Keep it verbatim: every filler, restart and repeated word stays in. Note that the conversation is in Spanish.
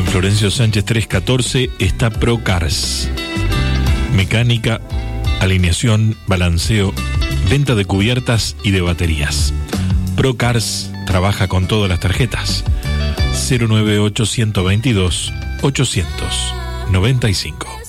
En Florencio Sánchez trescientos catorce está Procars. Mecánica, alineación, balanceo, venta de cubiertas y de baterías. Procars trabaja con todas las tarjetas. cero nueve ocho uno dos dos ochocientos noventa y cinco.